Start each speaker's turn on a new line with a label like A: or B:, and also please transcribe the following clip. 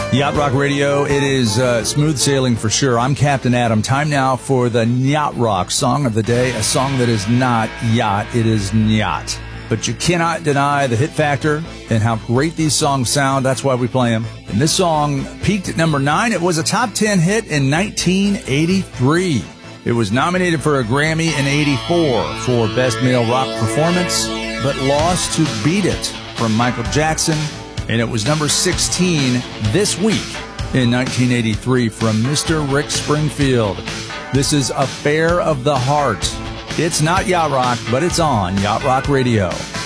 A: Yacht Rock Radio, it is smooth sailing for sure. I'm Captain Adam. Time now for the Yacht Rock song of the day, a song that is not yacht, it is yacht. But you cannot deny the hit factor and how great these songs sound. That's why we play them. And this song peaked at number 9. It was a top 10 hit in 1983. It was nominated for a Grammy in 84 for Best Male Rock Performance, but lost to Beat It from Michael Jackson. And it was number 16 this week in 1983 from Mr. Rick Springfield. This is Affair of the Heart. It's not Yacht Rock, but it's on Yacht Rock Radio.